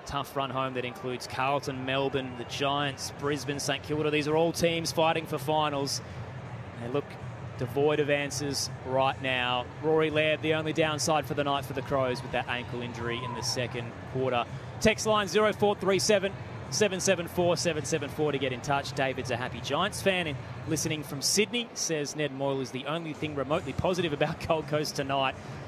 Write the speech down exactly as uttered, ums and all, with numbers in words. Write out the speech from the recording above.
tough run home that includes Carlton, Melbourne, the Giants, Brisbane, St Kilda. These are all teams fighting for finals. They look devoid of answers right now. Rory Laird, the only downside for the night for the Crows with that ankle injury in the second quarter. Text line zero four three seven, seven seven four, seven seven four to get in touch. David's a happy Giants fan and listening from Sydney, says Ned Moyle is the only thing remotely positive about Gold Coast tonight.